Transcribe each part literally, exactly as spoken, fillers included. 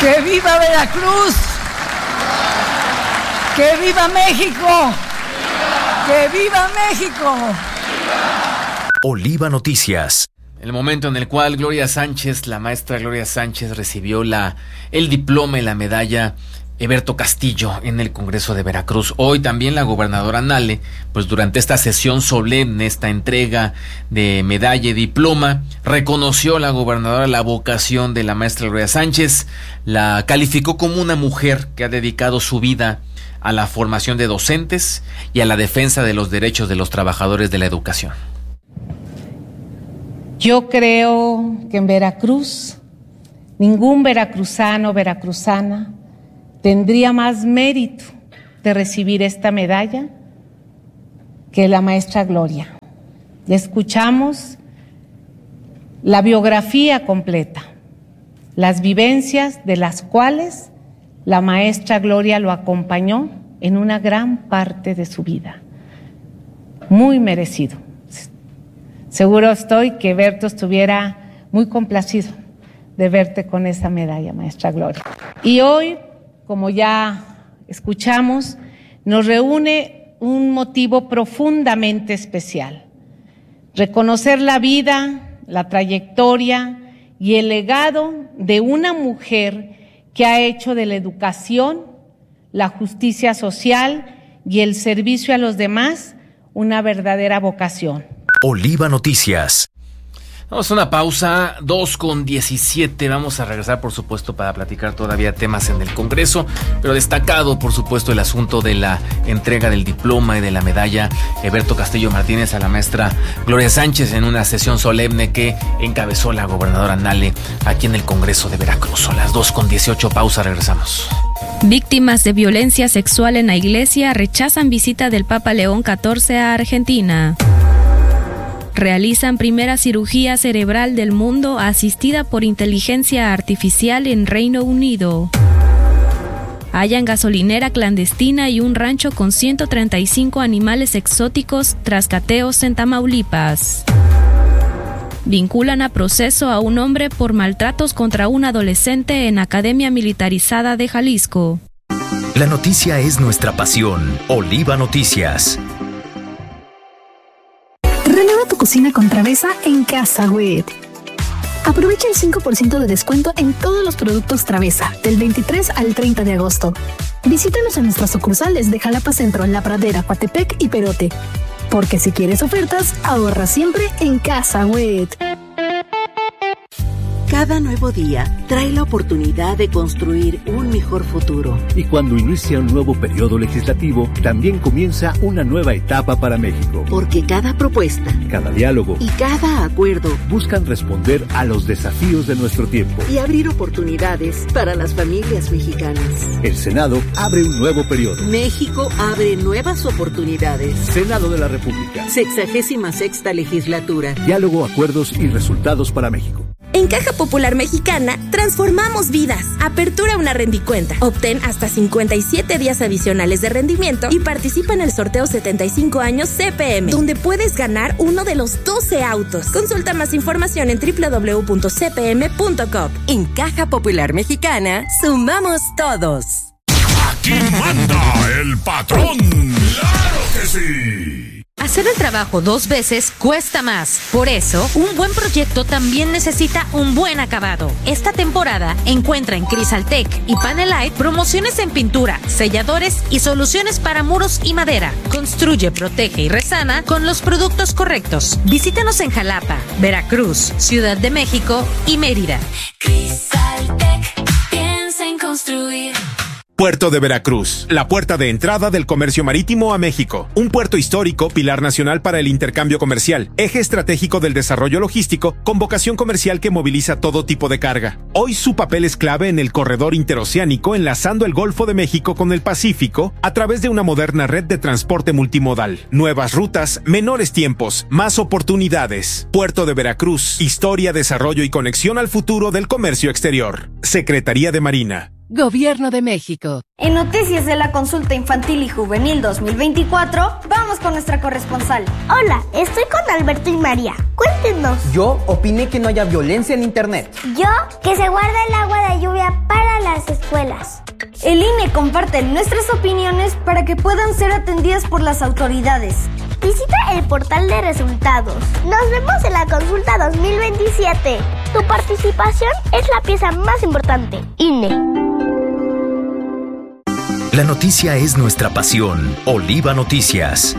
¡Que viva Veracruz! ¡Que viva México! ¡Que viva México! Oliva Noticias. El momento en el cual Gloria Sánchez, la maestra Gloria Sánchez, recibió la, el diploma y la medalla Eberto Castillo en el Congreso de Veracruz. Hoy también la gobernadora Nale, pues durante esta sesión solemne, esta entrega de medalla y diploma, reconoció a la gobernadora la vocación de la maestra Gloria Sánchez, la calificó como una mujer que ha dedicado su vida a la formación de docentes y a la defensa de los derechos de los trabajadores de la educación. Yo creo que en Veracruz, ningún veracruzano o veracruzana tendría más mérito de recibir esta medalla que la maestra Gloria. Ya escuchamos la biografía completa, las vivencias de las cuales la maestra Gloria lo acompañó en una gran parte de su vida. Muy merecido. Seguro estoy que Berto estuviera muy complacido de verte con esa medalla, maestra Gloria. Y hoy, como ya escuchamos, nos reúne un motivo profundamente especial: reconocer la vida, la trayectoria y el legado de una mujer que ha hecho de la educación, la justicia social y el servicio a los demás una verdadera vocación. Oliva Noticias. Vamos a una pausa, dos con diecisiete. Vamos a regresar, por supuesto, para platicar todavía temas en el Congreso, pero destacado, por supuesto, el asunto de la entrega del diploma y de la medalla Eberto Castillo Martínez a la maestra Gloria Sánchez en una sesión solemne que encabezó la gobernadora Nale aquí en el Congreso de Veracruz. Son las dos con dieciocho, pausa, regresamos. Víctimas de violencia sexual en la iglesia rechazan visita del Papa León catorce a Argentina. Realizan primera cirugía cerebral del mundo asistida por inteligencia artificial en Reino Unido. Hallan gasolinera clandestina y un rancho con ciento treinta y cinco animales exóticos tras cateos en Tamaulipas. Vinculan a proceso a un hombre por maltratos contra un adolescente en Academia Militarizada de Jalisco. La noticia es nuestra pasión. Oliva Noticias. Renueva tu cocina con Travesa en Casa Wet. Aprovecha el cinco por ciento de descuento en todos los productos Travesa, del veintitrés al treinta de agosto. Visítanos en nuestras sucursales de Jalapa Centro, La Pradera, Coatepec y Perote. Porque si quieres ofertas, ahorra siempre en Casa Wet. Cada nuevo día trae la oportunidad de construir un mejor futuro. Y cuando inicia un nuevo periodo legislativo, también comienza una nueva etapa para México. Porque cada propuesta, cada diálogo y cada acuerdo buscan responder a los desafíos de nuestro tiempo y abrir oportunidades para las familias mexicanas. El Senado abre un nuevo periodo. México abre nuevas oportunidades. Senado de la República. Sexagésima sexta legislatura. Diálogo, acuerdos y resultados para México. En Caja Popular Mexicana, transformamos vidas. Apertura una rendicuenta. Obtén hasta cincuenta y siete días adicionales de rendimiento y participa en el sorteo setenta y cinco años C P M, donde puedes ganar uno de los doce autos. Consulta más información en doble u doble u doble u punto c p m punto com. En Caja Popular Mexicana, sumamos todos. Aquí manda el patrón. ¡Claro que sí! Hacer el trabajo dos veces cuesta más. Por eso, un buen proyecto también necesita un buen acabado. Esta temporada encuentra en Crisaltec y Panelite promociones en pintura, selladores y soluciones para muros y madera. Construye, protege y resana con los productos correctos. Visítanos en Jalapa, Veracruz, Ciudad de México y Mérida. Crisaltec piensa en construir. Puerto de Veracruz, la puerta de entrada del comercio marítimo a México. Un puerto histórico, pilar nacional para el intercambio comercial, eje estratégico del desarrollo logístico, con vocación comercial que moviliza todo tipo de carga. Hoy su papel es clave en el corredor interoceánico, enlazando el Golfo de México con el Pacífico a través de una moderna red de transporte multimodal. Nuevas rutas, menores tiempos, más oportunidades. Puerto de Veracruz, historia, desarrollo y conexión al futuro del comercio exterior. Secretaría de Marina. Gobierno de México. En Noticias de la Consulta Infantil y Juvenil dos mil veinticuatro, vamos con nuestra corresponsal. Hola, estoy con Alberto y María. Cuéntenos. Yo opiné que no haya violencia en internet. Yo, que se guarde el agua de lluvia para las escuelas. El I N E comparte nuestras opiniones para que puedan ser atendidas por las autoridades. Visita el portal de resultados. Nos vemos en la consulta dos mil veintisiete. Tu participación es la pieza más importante. I N E. La noticia es nuestra pasión. Oliva Noticias.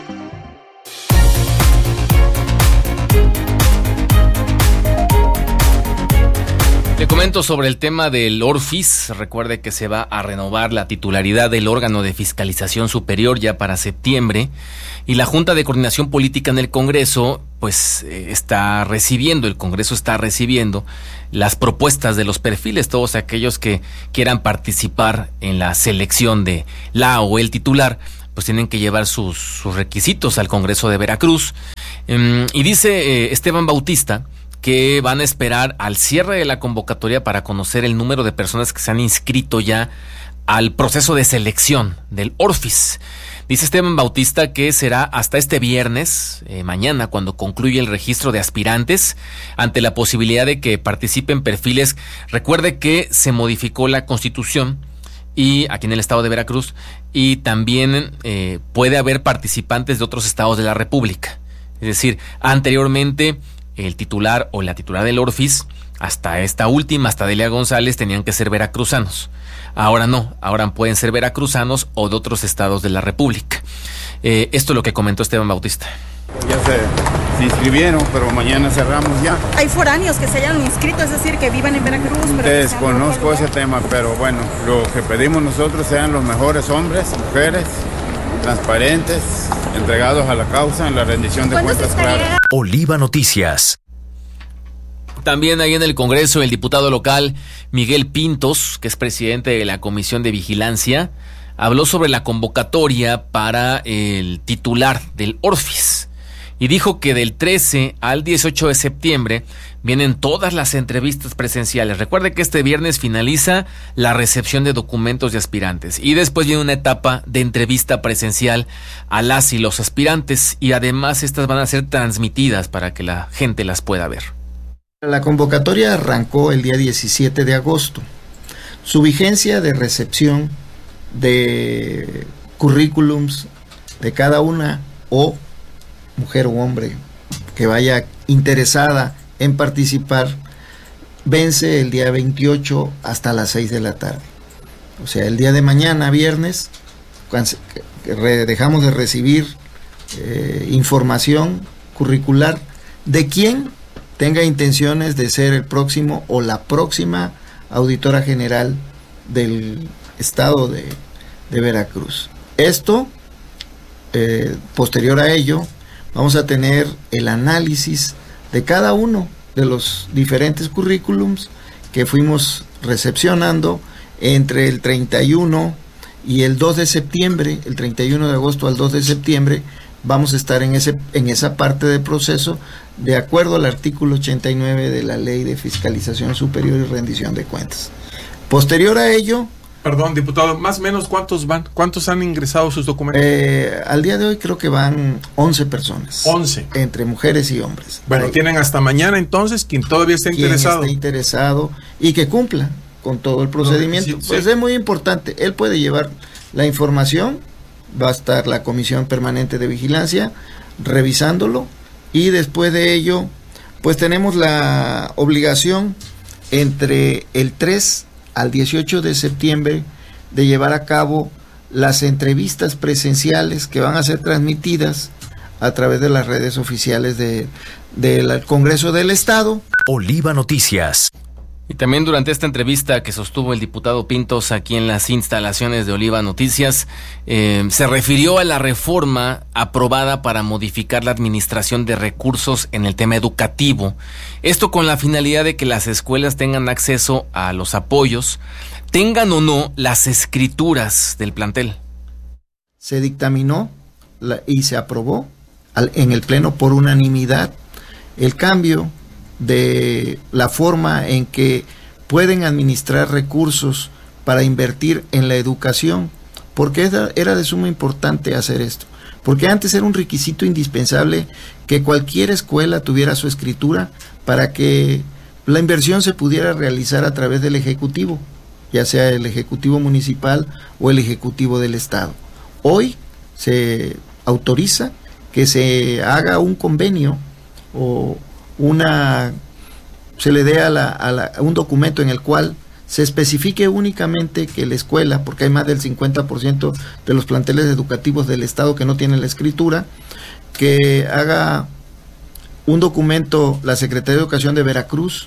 Le comento sobre el tema del Orfis. Recuerde que se va a renovar la titularidad del órgano de fiscalización superior ya para septiembre, y la Junta de Coordinación Política en el Congreso pues eh, está recibiendo, el Congreso está recibiendo las propuestas de los perfiles, todos aquellos que quieran participar en la selección de la o el titular, pues tienen que llevar sus, sus requisitos al Congreso de Veracruz. Um, y dice eh, Esteban Bautista que van a esperar al cierre de la convocatoria para conocer el número de personas que se han inscrito ya al proceso de selección del Orfis. Dice Esteban Bautista que será hasta este viernes, eh, mañana, cuando concluye el registro de aspirantes, ante la posibilidad de que participen perfiles. Recuerde que se modificó la Constitución y aquí en el estado de Veracruz, y también eh, puede haber participantes de otros estados de la República. Es decir, anteriormente el titular o la titular del Orfis, hasta esta última, hasta Delia González, tenían que ser veracruzanos. Ahora no, ahora pueden ser veracruzanos o de otros estados de la República. Eh, esto es lo que comentó Esteban Bautista. Ya se, se inscribieron, pero mañana cerramos ya. ¿Hay foráneos que se hayan inscrito, es decir, que vivan en Veracruz? Pero desconozco ese tema, pero bueno, lo que pedimos nosotros sean los mejores hombres, mujeres, transparentes, entregados a la causa en la rendición de cuentas claras. Oliva Noticias. También ahí en el Congreso, el diputado local Miguel Pintos, que es presidente de la Comisión de Vigilancia, habló sobre la convocatoria para el titular del Orfis y dijo que del trece al dieciocho de septiembre vienen todas las entrevistas presenciales. Recuerde que este viernes finaliza la recepción de documentos de aspirantes y después viene una etapa de entrevista presencial a las y los aspirantes, y además estas van a ser transmitidas para que la gente las pueda ver. La convocatoria arrancó el día diecisiete de agosto. Su vigencia de recepción de currículums de cada una o mujer o hombre que vaya interesada en participar vence el día veintiocho hasta las seis de la tarde. O sea, el día de mañana, viernes, cuando dejamos de recibir eh, información curricular de quién tenga intenciones de ser el próximo o la próxima auditora general del estado de, de Veracruz. Esto, eh, posterior a ello, vamos a tener el análisis de cada uno de los diferentes currículums que fuimos recepcionando entre el treinta y uno y el dos de septiembre, el treinta y uno de agosto al dos de septiembre, vamos a estar en ese en esa parte del proceso de acuerdo al artículo ochenta y nueve de la Ley de Fiscalización Superior y Rendición de Cuentas. Posterior a ello... Perdón, diputado, más o menos ¿cuántos van? ¿Cuántos han ingresado sus documentos? Eh, al día de hoy creo que van once personas. once. Entre mujeres y hombres. Bueno, tienen hasta mañana entonces, quien todavía esté quien interesado. Esté interesado y que cumpla con todo el procedimiento. No, sí, pues sí. Es muy importante. Él puede llevar la información, va a estar la Comisión Permanente de Vigilancia revisándolo, y después de ello, pues tenemos la obligación entre el tres al dieciocho de septiembre de llevar a cabo las entrevistas presenciales que van a ser transmitidas a través de las redes oficiales de, del Congreso del Estado. Oliva Noticias. Y también durante esta entrevista que sostuvo el diputado Pintos aquí en las instalaciones de Oliva Noticias, eh, se refirió a la reforma aprobada para modificar la administración de recursos en el tema educativo. Esto con la finalidad de que las escuelas tengan acceso a los apoyos, tengan o no las escrituras del plantel. Se dictaminó la, y se aprobó al, en el Pleno por unanimidad el cambio de la forma en que pueden administrar recursos para invertir en la educación. ¿Por qué era de suma importante hacer esto? Porque antes era un requisito indispensable que cualquier escuela tuviera su escritura para que la inversión se pudiera realizar a través del Ejecutivo, ya sea el Ejecutivo Municipal o el Ejecutivo del Estado. Hoy se autoriza que se haga un convenio o una se le dé a, la, a, la, a un documento en el cual se especifique únicamente que la escuela, porque hay más del cincuenta por ciento de los planteles educativos del Estado que no tienen la escritura, que haga un documento la Secretaría de Educación de Veracruz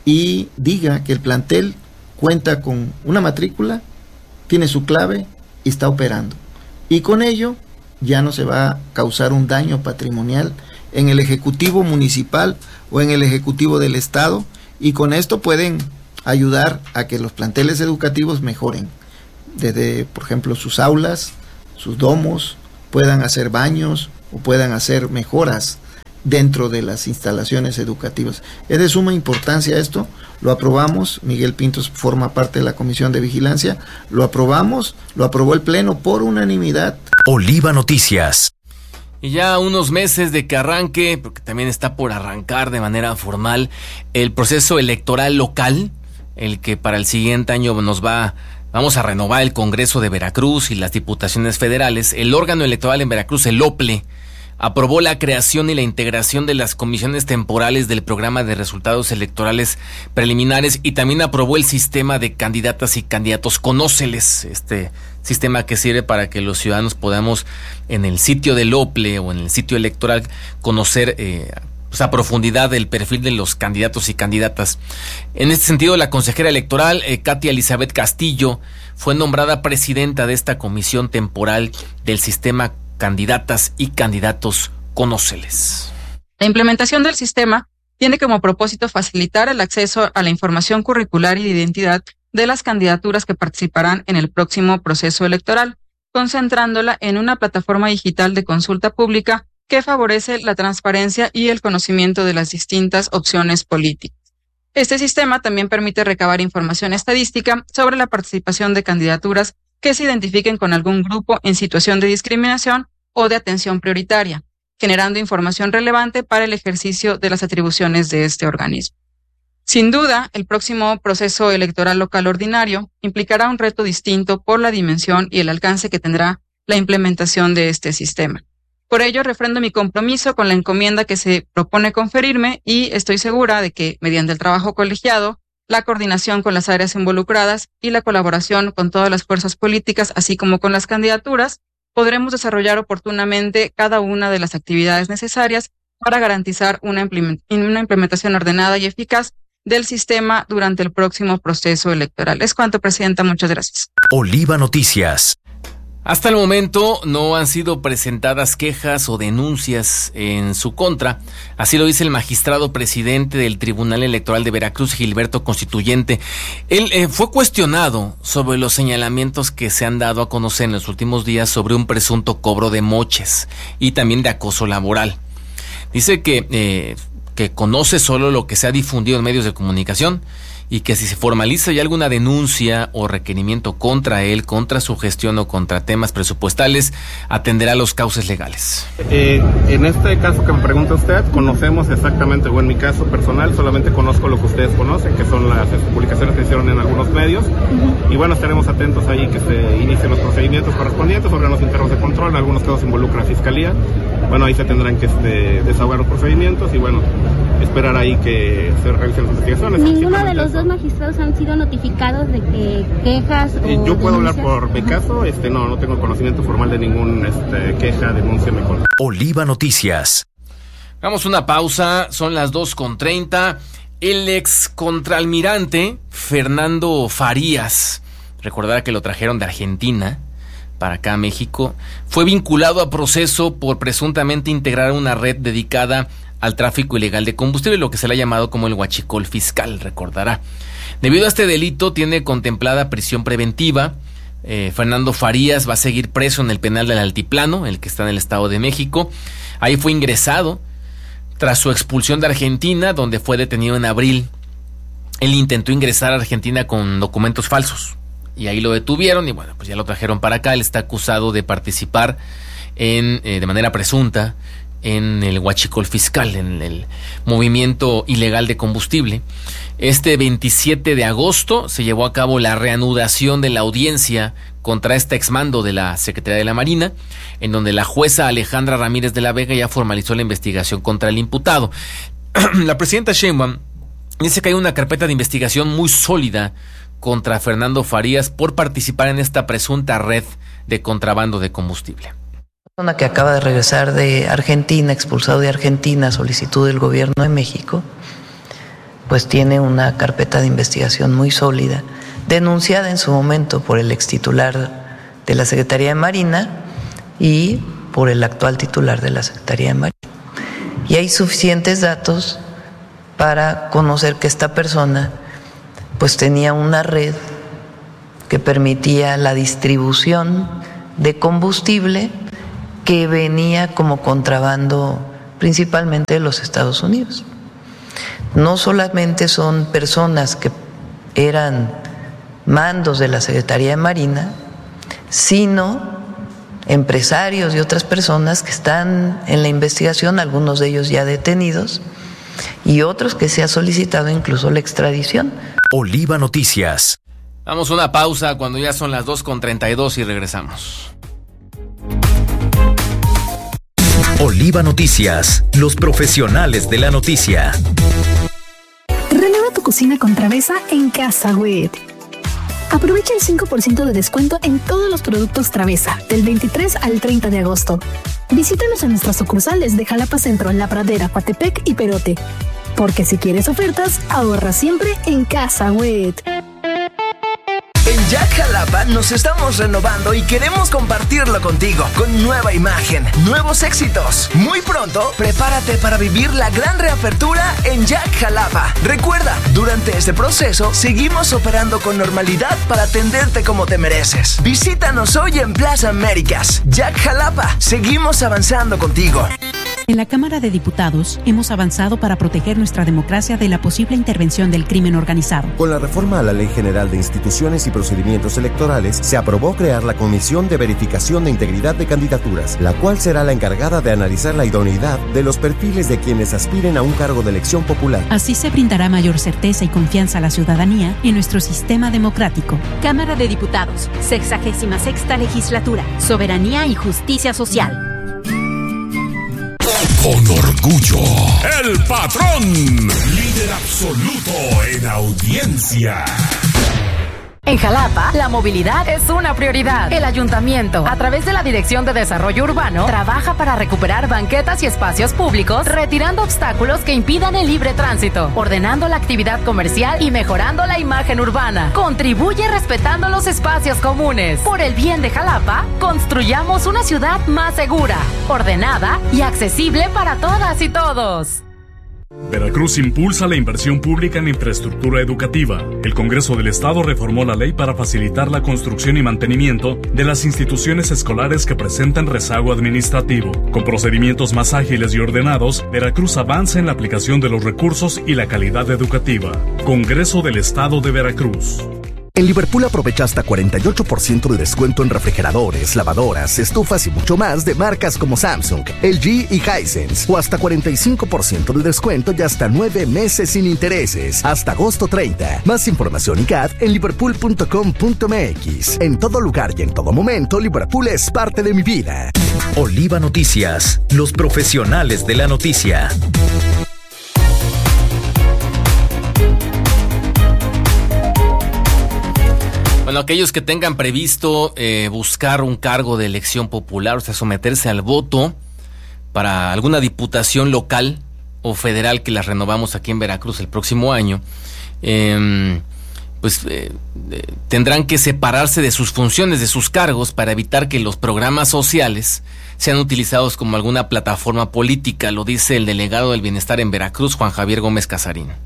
y diga que el plantel cuenta con una matrícula, tiene su clave y está operando. Y con ello ya no se va a causar un daño patrimonial en el Ejecutivo Municipal o en el Ejecutivo del Estado, y con esto pueden ayudar a que los planteles educativos mejoren, desde, por ejemplo, sus aulas, sus domos, puedan hacer baños o puedan hacer mejoras dentro de las instalaciones educativas. Es de suma importancia esto, lo aprobamos, Miguel Pintos forma parte de la Comisión de Vigilancia, lo aprobamos, lo aprobó el Pleno por unanimidad. Oliva Noticias. Y ya unos meses de que arranque, porque también está por arrancar de manera formal, el proceso electoral local, el que para el siguiente año nos va, vamos a renovar el Congreso de Veracruz y las diputaciones federales. El órgano electoral en Veracruz, el OPLE, aprobó la creación y la integración de las comisiones temporales del programa de resultados electorales preliminares y también aprobó el sistema de candidatas y candidatos Conóceles, este sistema que sirve para que los ciudadanos podamos en el sitio del OPLE o en el sitio electoral conocer eh, pues a profundidad el perfil de los candidatos y candidatas. En este sentido, la consejera electoral, eh, Katia Elizabeth Castillo, fue nombrada presidenta de esta comisión temporal del sistema candidatas y candidatos Conóceles. La implementación del sistema tiene como propósito facilitar el acceso a la información curricular y de identidad de las candidaturas que participarán en el próximo proceso electoral, concentrándola en una plataforma digital de consulta pública que favorece la transparencia y el conocimiento de las distintas opciones políticas. Este sistema también permite recabar información estadística sobre la participación de candidaturas que se identifiquen con algún grupo en situación de discriminación o de atención prioritaria, generando información relevante para el ejercicio de las atribuciones de este organismo. Sin duda, el próximo proceso electoral local ordinario implicará un reto distinto por la dimensión y el alcance que tendrá la implementación de este sistema. Por ello, refrendo mi compromiso con la encomienda que se propone conferirme y estoy segura de que, mediante el trabajo colegiado, la coordinación con las áreas involucradas y la colaboración con todas las fuerzas políticas, así como con las candidaturas, podremos desarrollar oportunamente cada una de las actividades necesarias para garantizar una implementación ordenada y eficaz del sistema durante el próximo proceso electoral. Es cuanto, Presidenta. Muchas gracias. Oliva Noticias. Hasta el momento no han sido presentadas quejas o denuncias en su contra, así lo dice el magistrado presidente del Tribunal Electoral de Veracruz, Gilberto Constituyente. Él eh, fue cuestionado sobre los señalamientos que se han dado a conocer en los últimos días sobre un presunto cobro de moches y también de acoso laboral. Dice que, eh, que conoce solo lo que se ha difundido en medios de comunicación y que si se formaliza ya alguna denuncia o requerimiento contra él, contra su gestión o contra temas presupuestales, atenderá los cauces legales. Eh, en este caso que me pregunta usted, conocemos exactamente, o en mi caso personal, solamente conozco lo que ustedes conocen, que son las publicaciones que hicieron en algunos medios, uh-huh. Y bueno, estaremos atentos ahí que se inicien los procedimientos correspondientes, órganos internos de control, en algunos casos involucra a Fiscalía, bueno, ahí se tendrán que este, desahogar los procedimientos y bueno, esperar ahí que se realicen las investigaciones. Ninguno de los dos magistrados han sido notificados de que quejas o eh, yo puedo denuncias? Hablar por mi caso, este no, no tengo conocimiento formal de ningún este, queja, denuncia, me consta. Oliva Noticias. Vamos a una pausa, son las dos con treinta. El ex contraalmirante Fernando Farías, recordará que lo trajeron de Argentina para acá a México, fue vinculado a proceso por presuntamente integrar una red dedicada al tráfico ilegal de combustible, lo que se le ha llamado como el huachicol fiscal, recordará. Debido a este delito tiene contemplada prisión preventiva. Eh, Fernando Farías va a seguir preso en el penal del Altiplano, el que está en el Estado de México. Ahí fue ingresado tras su expulsión de Argentina, donde fue detenido en abril. Él intentó ingresar a Argentina con documentos falsos, y ahí lo detuvieron y bueno, pues ya lo trajeron para acá. Él está acusado de participar en eh, de manera presunta en el huachicol fiscal, en el movimiento ilegal de combustible. Este veintisiete de agosto se llevó a cabo la reanudación de la audiencia contra este exmando de la Secretaría de la Marina, en donde la jueza Alejandra Ramírez de la Vega ya formalizó la investigación contra el imputado. La presidenta Sheinbaum dice que hay una carpeta de investigación muy sólida contra Fernando Farías por participar en esta presunta red de contrabando de combustible. Una que acaba de regresar de Argentina, expulsado de Argentina a solicitud del gobierno de México, pues tiene una carpeta de investigación muy sólida, denunciada en su momento por el extitular de la Secretaría de Marina y por el actual titular de la Secretaría de Marina. Y hay suficientes datos para conocer que esta persona pues tenía una red que permitía la distribución de combustible que venía como contrabando principalmente de los Estados Unidos. No solamente son personas que eran mandos de la Secretaría de Marina, sino empresarios y otras personas que están en la investigación, algunos de ellos ya detenidos, y otros que se ha solicitado incluso la extradición. Oliva Noticias. Damos una pausa cuando ya son las dos con treinta y dos y regresamos. Oliva Noticias, los profesionales de la noticia. Renueva tu cocina con Travesa en CasaWeb. Aprovecha el cinco por ciento de descuento en todos los productos Travesa del veintitrés al treinta de agosto. Visítanos en nuestras sucursales de Jalapa Centro, La Pradera, Coatepec y Perote. Porque si quieres ofertas, ahorra siempre en CasaWeb. En Jack Jalapa nos estamos renovando y queremos compartirlo contigo con nueva imagen, nuevos éxitos. Muy pronto, prepárate para vivir la gran reapertura en Jack Jalapa. Recuerda, durante este proceso seguimos operando con normalidad para atenderte como te mereces. Visítanos hoy en Plaza Américas. Jack Jalapa, seguimos avanzando contigo. En la Cámara de Diputados hemos avanzado para proteger nuestra democracia de la posible intervención del crimen organizado. Con la reforma a la Ley General de Instituciones y Procedimientos Electorales, se aprobó crear la Comisión de Verificación de Integridad de Candidaturas, la cual será la encargada de analizar la idoneidad de los perfiles de quienes aspiren a un cargo de elección popular. Así se brindará mayor certeza y confianza a la ciudadanía en nuestro sistema democrático. Cámara de Diputados, sexagésima sexta legislatura, Soberanía y Justicia Social. Con orgullo, el patrón, líder absoluto en audiencia. En Jalapa, la movilidad es una prioridad. El ayuntamiento, a través de la Dirección de Desarrollo Urbano, trabaja para recuperar banquetas y espacios públicos, retirando obstáculos que impidan el libre tránsito, ordenando la actividad comercial y mejorando la imagen urbana. Contribuye respetando los espacios comunes. Por el bien de Jalapa, construyamos una ciudad más segura, ordenada y accesible para todas y todos. Veracruz impulsa la inversión pública en infraestructura educativa. El Congreso del Estado reformó la ley para facilitar la construcción y mantenimiento de las instituciones escolares que presentan rezago administrativo. Con procedimientos más ágiles y ordenados, Veracruz avanza en la aplicación de los recursos y la calidad educativa. Congreso del Estado de Veracruz. En Liverpool aprovecha hasta cuarenta y ocho por ciento de descuento en refrigeradores, lavadoras, estufas y mucho más de marcas como Samsung, L G y Hisense. O hasta cuarenta y cinco por ciento de descuento y hasta nueve meses sin intereses. Hasta agosto treinta. Más información y C A D en liverpool punto com punto m x. En todo lugar y en todo momento, Liverpool es parte de mi vida. Oliva Noticias, los profesionales de la noticia. Bueno, aquellos que tengan previsto eh, buscar un cargo de elección popular, o sea, someterse al voto para alguna diputación local o federal que las renovamos aquí en Veracruz el próximo año, eh, pues eh, eh, tendrán que separarse de sus funciones, de sus cargos, para evitar que los programas sociales sean utilizados como alguna plataforma política, lo dice el delegado del Bienestar en Veracruz, Juan Javier Gómez Casarín.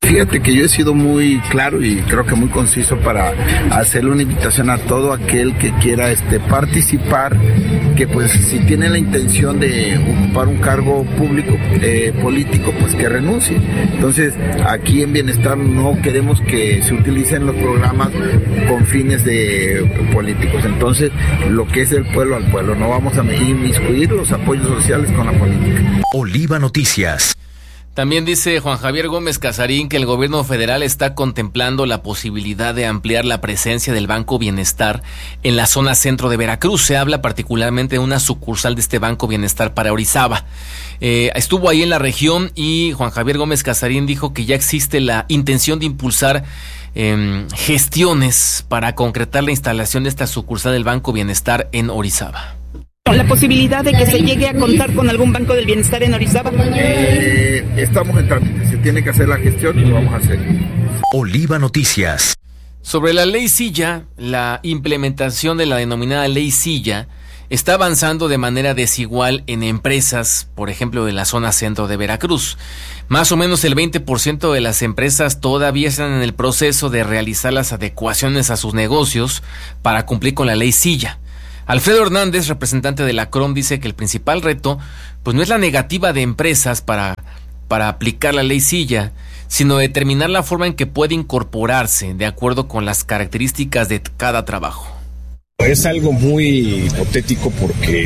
Fíjate que yo he sido muy claro y creo que muy conciso para hacerle una invitación a todo aquel que quiera este, participar, que pues si tiene la intención de ocupar un cargo público, eh, político, pues que renuncie. Entonces, aquí en Bienestar no queremos que se utilicen los programas con fines de políticos. Entonces, lo que es del pueblo al pueblo, no vamos a inmiscuir los apoyos sociales con la política. Oliva Noticias. También dice Juan Javier Gómez Casarín que el gobierno federal está contemplando la posibilidad de ampliar la presencia del Banco Bienestar en la zona centro de Veracruz. Se habla particularmente de una sucursal de este Banco Bienestar para Orizaba. Eh, estuvo ahí en la región y Juan Javier Gómez Casarín dijo que ya existe la intención de impulsar eh, gestiones para concretar la instalación de esta sucursal del Banco Bienestar en Orizaba. La posibilidad de que se llegue a contar con algún Banco del Bienestar en Orizaba. Eh, estamos en trámite, se tiene que hacer la gestión y lo vamos a hacer. Oliva Noticias. Sobre la ley Silla, la implementación de la denominada ley Silla está avanzando de manera desigual en empresas, por ejemplo, de la zona centro de Veracruz. Más o menos el veinte por ciento de las empresas todavía están en el proceso de realizar las adecuaciones a sus negocios para cumplir con la ley Silla. Alfredo Hernández, representante de la C R O M, dice que el principal reto pues no es la negativa de empresas para, para aplicar la ley Silla, sino determinar la forma en que puede incorporarse de acuerdo con las características de cada trabajo. Es algo muy hipotético porque,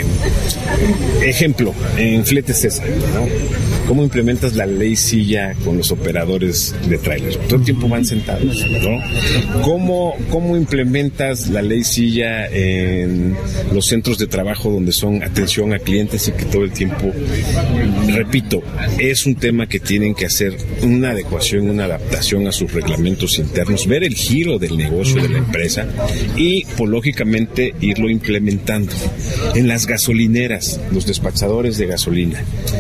ejemplo, en Fletes César, ¿no? ¿Cómo implementas la ley Silla con los operadores de trailers? Todo el tiempo van sentados, ¿no? ¿Cómo, cómo implementas la ley Silla en los centros de trabajo donde son atención a clientes y que todo el tiempo, repito, es un tema que tienen que hacer una adecuación, una adaptación a sus reglamentos internos, ver el giro del negocio de la empresa y, pues, lógicamente, irlo implementando en las gasolineras, los despachadores de gasolina.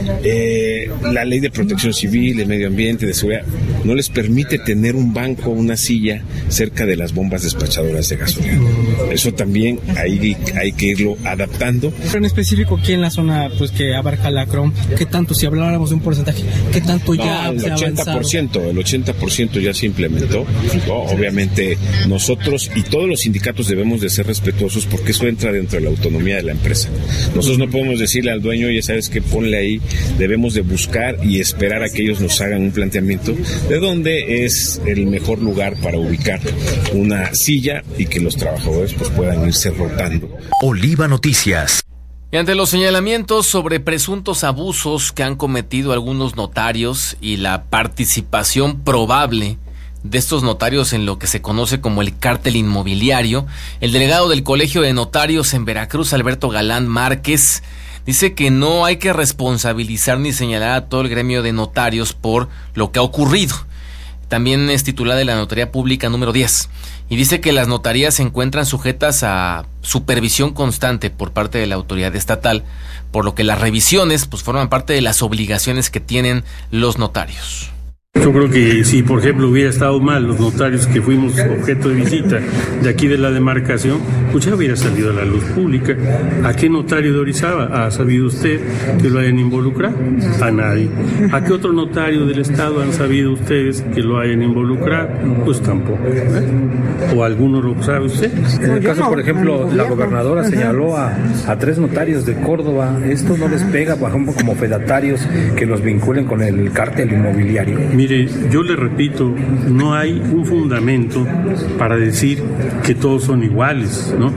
Eh, la ley de protección civil, de medio ambiente, de seguridad, no les permite tener un banco o una silla cerca de las bombas despachadoras de gasolina. Eso también hay, hay que irlo adaptando. En específico aquí en la zona pues que abarca la C R O M, ¿qué tanto, si habláramos de un porcentaje, qué tanto ya no, se ha el ochenta por ciento, el ochenta por ciento ya se implementó, ¿no? Obviamente nosotros y todos los sindicatos debemos de ser respetuosos porque eso entra dentro de la autonomía de la empresa. Nosotros no podemos decirle al dueño, ya sabes que ponle ahí, debemos de buscar y esperar a que ellos nos hagan un planteamiento de dónde es el mejor lugar para ubicar una silla y que los trabajadores pues puedan irse rotando. Oliva Noticias. Y ante los señalamientos sobre presuntos abusos que han cometido algunos notarios y la participación probable de estos notarios en lo que se conoce como el cártel inmobiliario, el delegado del Colegio de Notarios en Veracruz, Alberto Galán Márquez, dice que no hay que responsabilizar ni señalar a todo el gremio de notarios por lo que ha ocurrido. También es titular de la Notaría Pública número diez y dice que las notarías se encuentran sujetas a supervisión constante por parte de la autoridad estatal, por lo que las revisiones pues forman parte de las obligaciones que tienen los notarios. Yo creo que si, por ejemplo, hubiera estado mal los notarios que fuimos objeto de visita de aquí de la demarcación, pues ya hubiera salido a la luz pública. ¿A qué notario de Orizaba ha sabido usted que lo hayan involucrado? A nadie. ¿A qué otro notario del Estado han sabido ustedes que lo hayan involucrado? Pues tampoco. ¿eh? ¿O alguno lo sabe usted? En el caso, por ejemplo, la gobernadora señaló a, a tres notarios de Córdoba. ¿Esto no les pega, por ejemplo, como fedatarios que los vinculen con el cártel inmobiliario? Mire, yo le repito, no hay un fundamento para decir que todos son iguales, ¿no?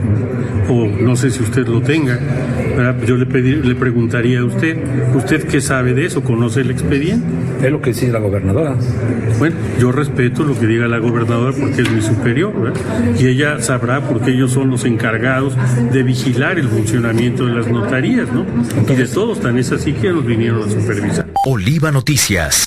O no sé si usted lo tenga, ¿verdad? Yo le, pedir, le preguntaría a usted, ¿usted qué sabe de eso? ¿Conoce el expediente? Es lo que dice la gobernadora. Bueno, yo respeto lo que diga la gobernadora porque es mi superior, ¿verdad? Y ella sabrá porque ellos son los encargados de vigilar el funcionamiento de las notarías, ¿no? Entonces, y de todos, tan es así que nos vinieron a supervisar. Oliva Noticias.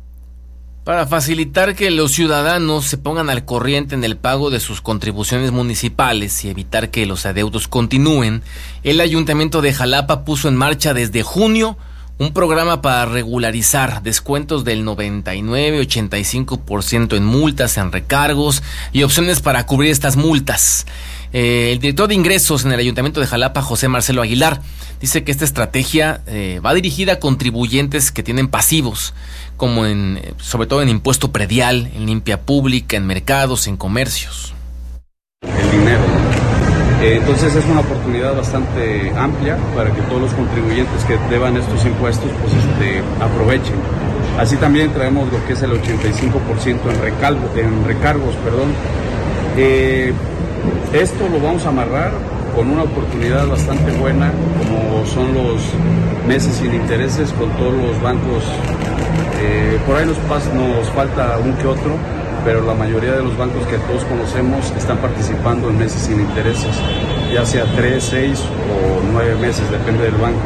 Para facilitar que los ciudadanos se pongan al corriente en el pago de sus contribuciones municipales y evitar que los adeudos continúen, el Ayuntamiento de Jalapa puso en marcha desde junio un programa para regularizar descuentos del noventa y nueve, ochenta y cinco por ciento en multas, en recargos y opciones para cubrir estas multas. Eh, el director de ingresos en el Ayuntamiento de Jalapa, José Marcelo Aguilar, dice que esta estrategia eh, va dirigida a contribuyentes que tienen pasivos como en, sobre todo en impuesto predial, en limpia pública, en mercados, en comercios. El dinero. Eh, entonces es una oportunidad bastante amplia para que todos los contribuyentes que deban estos impuestos pues este, aprovechen. Así también traemos lo que es el ochenta y cinco por ciento en, recalgo, en recargos. Perdón. Eh, esto lo vamos a amarrar con una oportunidad bastante buena, como son los meses sin intereses con todos los bancos. Eh, por ahí nos, pas, nos falta un que otro, pero la mayoría de los bancos que todos conocemos están participando en meses sin intereses, ya sea tres, seis o nueve meses, depende del banco.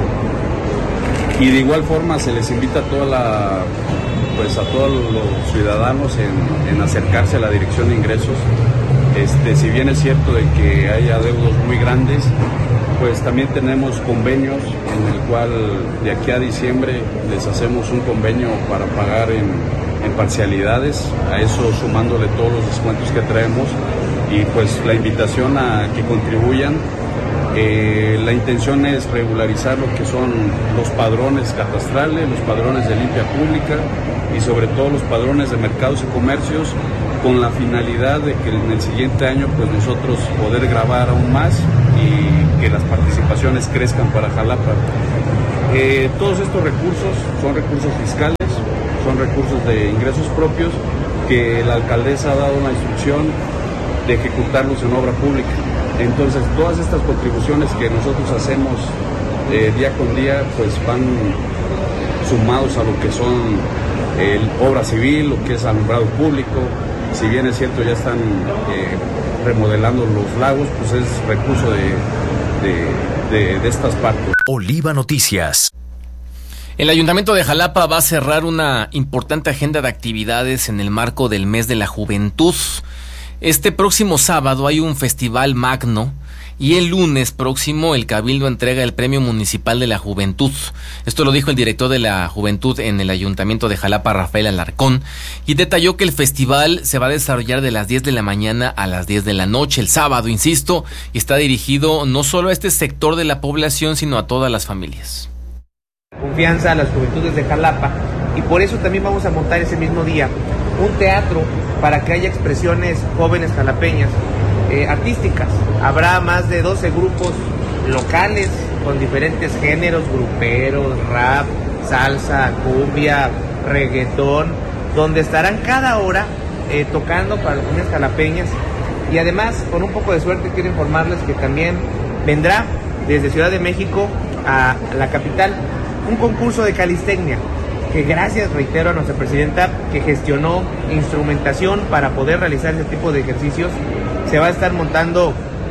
Y de igual forma se les invita a toda la, pues a todos los ciudadanos en, en acercarse a la Dirección de Ingresos. Este, si bien es cierto de que hay adeudos muy grandes, pues también tenemos convenios en el cual de aquí a diciembre les hacemos un convenio para pagar en, en parcialidades, a eso sumándole todos los descuentos que traemos y pues la invitación a que contribuyan. Eh, la intención es regularizar lo que son los padrones catastrales, los padrones de limpia pública y sobre todo los padrones de mercados y comercios, con la finalidad de que en el siguiente año pues nosotros poder grabar aún más y que las participaciones crezcan para Jalapa. Eh, todos estos recursos son recursos fiscales, son recursos de ingresos propios que la alcaldesa ha dado una instrucción de ejecutarlos en obra pública. Entonces todas estas contribuciones que nosotros hacemos eh, día con día pues van sumados a lo que son eh, obra civil, lo que es alumbrado público. Si bien es cierto ya están eh, remodelando los lagos, pues es recurso de, de, de, de estas partes. Oliva Noticias. El Ayuntamiento de Jalapa va a cerrar una importante agenda de actividades en el marco del Mes de la Juventud. Este próximo sábado hay un festival magno y el lunes próximo el Cabildo entrega el Premio Municipal de la Juventud. Esto lo dijo el director de la Juventud en el Ayuntamiento de Jalapa, Rafael Alarcón, y detalló que el festival se va a desarrollar de las diez de la mañana a las diez de la noche, el sábado, insisto, y está dirigido no solo a este sector de la población, sino a todas las familias. Confianza a las juventudes de Jalapa, y por eso también vamos a montar ese mismo día un teatro para que haya expresiones jóvenes jalapeñas, eh, artísticas. Habrá más de doce grupos locales con diferentes géneros, gruperos, rap, salsa, cumbia, reggaetón, donde estarán cada hora eh, tocando para las familias jalapeñas. Y además, con un poco de suerte, quiero informarles que también vendrá desde Ciudad de México a la capital un concurso de calistecnia, que gracias, reitero, a nuestra presidenta que gestionó instrumentación para poder realizar ese tipo de ejercicios. Se va a estar montando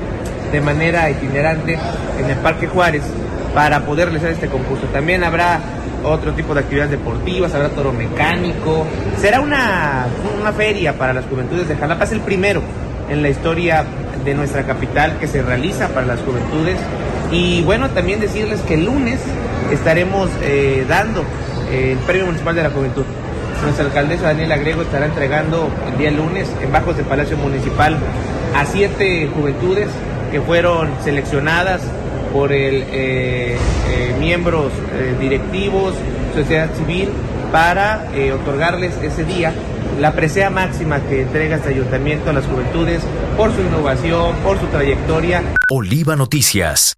de manera itinerante en el Parque Juárez para poder realizar este concurso. También habrá otro tipo de actividades deportivas, habrá toro mecánico. Será una, una feria para las juventudes de Jalapa. Es el primero en la historia de nuestra capital que se realiza para las juventudes. Y bueno, también decirles que el lunes estaremos eh, dando el Premio Municipal de la Juventud. Nuestra alcaldesa Daniela Grego estará entregando el día lunes en bajos del Palacio Municipal a siete juventudes que fueron seleccionadas por el eh, eh, miembros eh, directivos, sociedad civil, para eh, otorgarles ese día la presea máxima que entrega este ayuntamiento a las juventudes por su innovación, por su trayectoria. Oliva Noticias.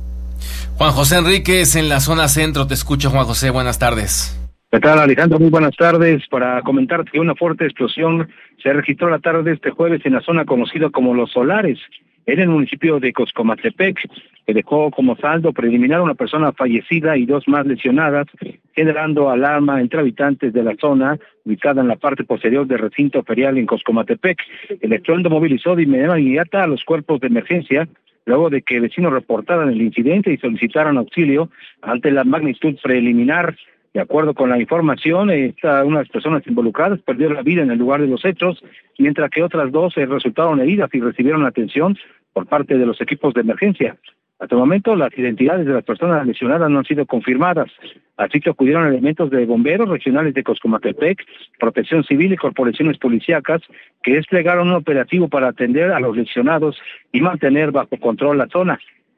Juan José Enríquez en la zona centro. Te escucho, Juan José. Buenas tardes. ¿Qué tal, Alejandro? Muy buenas tardes. Para comentarte que una fuerte explosión se registró la tarde de este jueves en la zona conocida como Los Solares, en el municipio de Coscomatepec, que dejó como saldo preliminar una persona fallecida y dos más lesionadas, generando alarma entre habitantes de la zona, ubicada en la parte posterior del recinto ferial en Coscomatepec. El estruendo movilizó de manera inmediata a los cuerpos de emergencia, luego de que vecinos reportaran el incidente y solicitaran auxilio ante la magnitud preliminar. De acuerdo con la información, esta, unas personas involucradas perdieron la vida en el lugar de los hechos, mientras que otras dos eh, resultaron heridas y recibieron atención por parte de los equipos de emergencia. Hasta el momento, las identidades de las personas lesionadas no han sido confirmadas, así que acudieron elementos de bomberos regionales de Coscomatepec, Protección Civil y corporaciones policíacas, que desplegaron un operativo para atender a los lesionados y mantener bajo control la zona.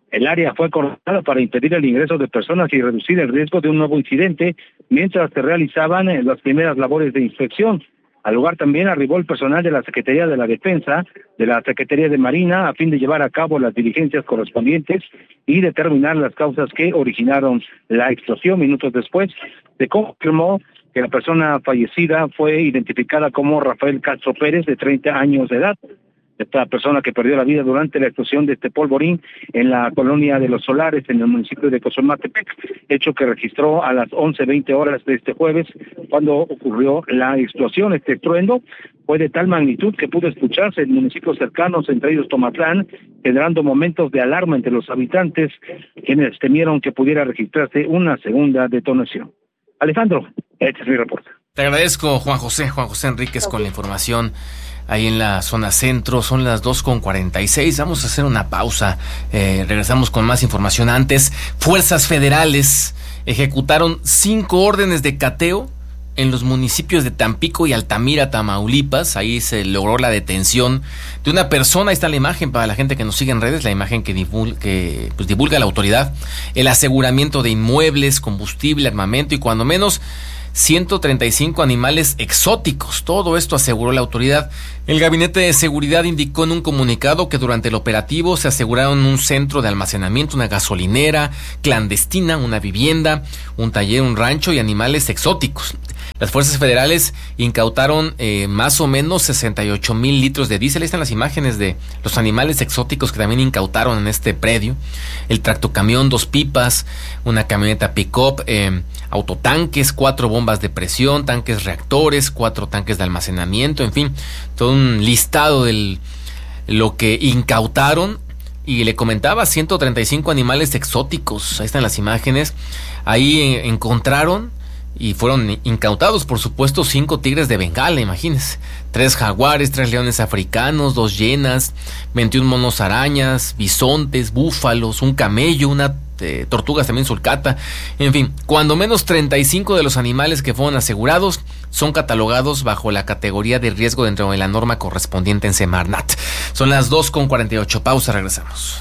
El área fue acordada para impedir el ingreso de personas y reducir el riesgo de un nuevo incidente mientras se realizaban las primeras labores de inspección. Al lugar también arribó el personal de la Secretaría de la Defensa, de la Secretaría de Marina, a fin de llevar a cabo las diligencias correspondientes y determinar las causas que originaron la explosión. Minutos después se confirmó que la persona fallecida fue identificada como Rafael Castro Pérez, de treinta años de edad. Esta persona que perdió la vida durante la explosión de este polvorín en la colonia de Los Solares, en el municipio de Cozomatepec, hecho que registró a las once veinte horas de este jueves, cuando ocurrió la explosión. Este estruendo fue de tal magnitud que pudo escucharse en municipios cercanos, entre ellos Tomatlán, generando momentos de alarma entre los habitantes, quienes temieron que pudiera registrarse una segunda detonación. Alejandro, este es mi reporte. Te agradezco, Juan José, Juan José Enríquez, con la información ahí en la zona centro. Son las dos con cuarenta y seis. Vamos a hacer una pausa. Eh, regresamos con más información. Antes, fuerzas federales ejecutaron cinco órdenes de cateo en los municipios de Tampico y Altamira, Tamaulipas. Ahí se logró la detención de una persona. Ahí está la imagen para la gente que nos sigue en redes, la imagen que divulga, que, pues, divulga la autoridad. El aseguramiento de inmuebles, combustible, armamento y cuando menos ciento treinta y cinco animales exóticos. Todo esto aseguró la autoridad. El Gabinete de Seguridad indicó en un comunicado que durante el operativo se aseguraron un centro de almacenamiento, una gasolinera clandestina, una vivienda, un taller, un rancho y animales exóticos. Las fuerzas federales incautaron eh, más o menos sesenta y ocho mil litros de diésel. Ahí están las imágenes de los animales exóticos que también incautaron en este predio. El tractocamión, dos pipas, una camioneta pick-up, eh, autotanques, cuatro bombas de presión, tanques reactores, cuatro tanques de almacenamiento, en fin, todo un listado de lo que incautaron. Y le comentaba, ciento treinta y cinco animales exóticos. Ahí están las imágenes. Ahí eh, encontraron y fueron incautados, por supuesto, cinco tigres de Bengala, imagínense. Tres jaguares, tres leones africanos, dos hienas, veintiún monos arañas, bisontes, búfalos, un camello, una eh, tortugas también sulcata. En fin, cuando menos treinta y cinco de los animales que fueron asegurados son catalogados bajo la categoría de riesgo dentro de la norma correspondiente en Semarnat. Son las dos con cuarenta y ocho. Pausa, regresamos.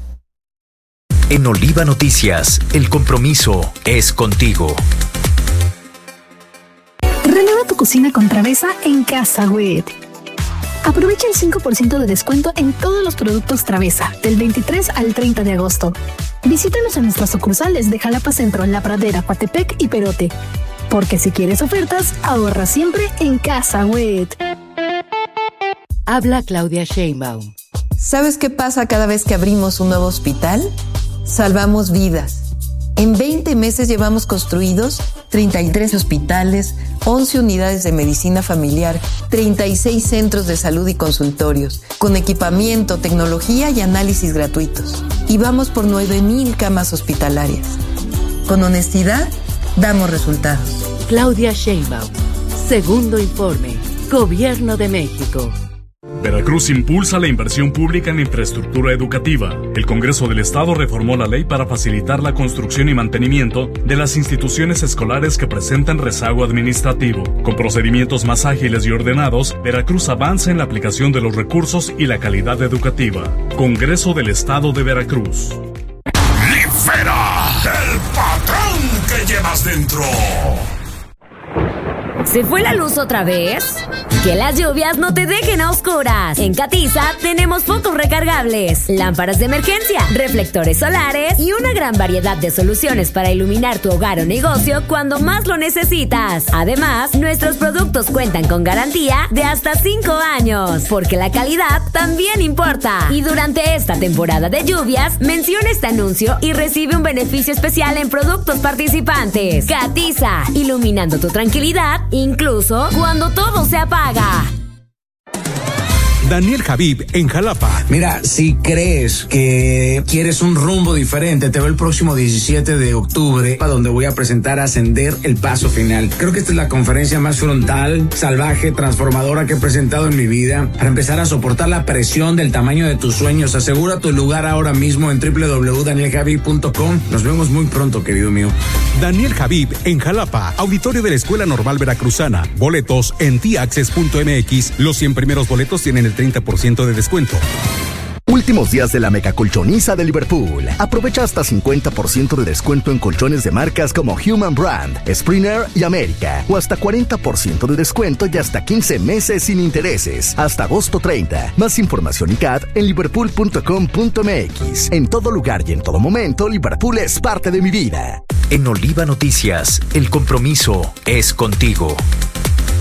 En Oliva Noticias, el compromiso es contigo. Renueva tu cocina con Travesa en CasaWeb. Aprovecha el cinco por ciento de descuento en todos los productos Travesa, del veintitrés al treinta de agosto. Visítanos en nuestras sucursales de Jalapa Centro, La Pradera, Coatepec y Perote. Porque si quieres ofertas, ahorra siempre en CasaWeb. Habla Claudia Sheinbaum. ¿Sabes qué pasa cada vez que abrimos un nuevo hospital? Salvamos vidas. En veinte meses llevamos construidos treinta y tres hospitales, once unidades de medicina familiar, treinta y seis centros de salud y consultorios, con equipamiento, tecnología y análisis gratuitos. Y vamos por nueve mil camas hospitalarias. Con honestidad, damos resultados. Claudia Sheinbaum. Segundo informe. Gobierno de México. Veracruz impulsa la inversión pública en infraestructura educativa. El Congreso del Estado reformó la ley para facilitar la construcción y mantenimiento de las instituciones escolares que presentan rezago administrativo. Con procedimientos más ágiles y ordenados, Veracruz avanza en la aplicación de los recursos y la calidad educativa. Congreso del Estado de Veracruz. ¡Libera el patrón que llevas dentro! ¿Se fue la luz otra vez? Que las lluvias no te dejen a oscuras. En Catiza tenemos focos recargables, lámparas de emergencia, reflectores solares y una gran variedad de soluciones para iluminar tu hogar o negocio cuando más lo necesitas. Además, nuestros productos cuentan con garantía de hasta cinco años, porque la calidad también importa. Y durante esta temporada de lluvias, menciona este anuncio y recibe un beneficio especial en productos participantes. Catiza, iluminando tu tranquilidad, incluso cuando todo se apaga. Daniel Javib en Jalapa. Mira, si crees que quieres un rumbo diferente, te veo el próximo diecisiete de octubre, a donde voy a presentar Ascender el Paso Final. Creo que esta es la conferencia más frontal, salvaje, transformadora que he presentado en mi vida, para empezar a soportar la presión del tamaño de tus sueños. Asegura tu lugar ahora mismo en doble u doble u doble u punto daniel javib punto com. Nos vemos muy pronto, querido mío. Daniel Javib en Jalapa, auditorio de la Escuela Normal Veracruzana. Boletos en t access punto m x. Los cien primeros boletos tienen el treinta por ciento de descuento. Últimos días de la mega colchoniza de Liverpool. Aprovecha hasta cincuenta por ciento de descuento en colchones de marcas como Human Brand, Springer y América. O hasta cuarenta por ciento de descuento y hasta quince meses sin intereses. Hasta agosto treinta. Más información y C A D en liverpool punto com punto m x. En todo lugar y en todo momento, Liverpool es parte de mi vida. En Oliva Noticias, el compromiso es contigo.